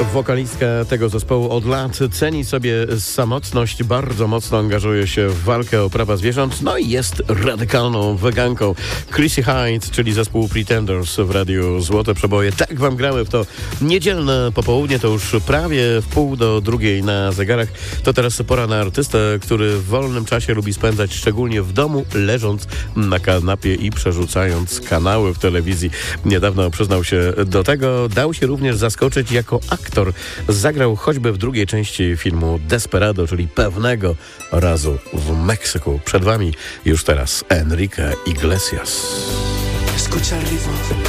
Wokalistka tego zespołu od lat ceni sobie samotność, bardzo mocno angażuje się w walkę o prawa zwierząt, no i jest radykalną weganką. Chrissy Hynde, czyli zespół Pretenders w Radiu Złote Przeboje. Tak wam gramy w to niedzielne popołudnie, to już prawie 1:30 na zegarach. To teraz pora na artystę, który w wolnym czasie lubi spędzać szczególnie w domu, leżąc na kanapie i przerzucając kanały w telewizji. Niedawno przyznał się do tego, dał się również zaskoczyć jako aktor. Zagrał choćby w drugiej części filmu Desperado, czyli Pewnego razu w Meksyku. Przed wami już teraz Enrique Iglesias. Escucha el ritmo.